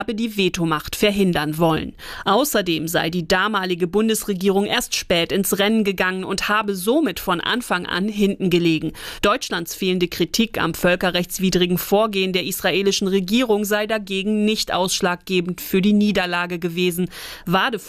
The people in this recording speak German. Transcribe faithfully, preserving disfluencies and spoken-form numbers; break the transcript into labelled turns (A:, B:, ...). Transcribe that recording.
A: habe die Vetomacht verhindern wollen. Außerdem sei die damalige Bundesregierung erst spät ins Rennen gegangen und habe somit von Anfang an hinten gelegen. Deutschlands fehlende Kritik am völkerrechtswidrigen Vorgehen der israelischen Regierung sei dagegen nicht ausschlaggebend für die Niederlage gewesen. Wade